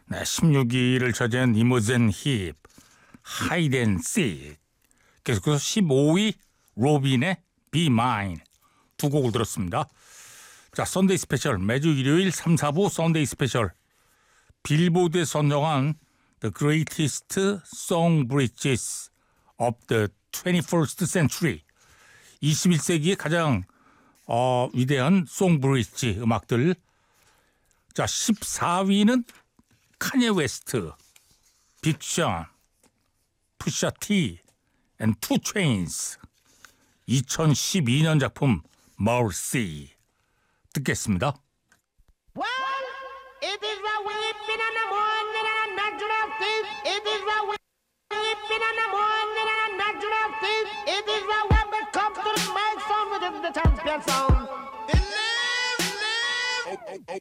네, 16위를 차지한 이모젠 힙, 하이드 앤 씩. 계속해서 15위 로빈의 Be Mine 두 곡을 들었습니다. 자, 썬데이 스페셜 매주 일요일 3, 4부 썬데이 스페셜 빌보드에 선정한 The Greatest Song Bridges of the 21st Century 21세기의 가장 위대한 송 브릿지 음악들. 자, 14위는 카니에 웨스트, 빅션, 푸샤 T and 2 Chainz 2012년 작품 Mercy 듣겠습니다. Well, it is a weeping in the morning and a natural thing. It is a weeping in the morning and a natural thing. It is a when we come to the mic sound with the champion sound.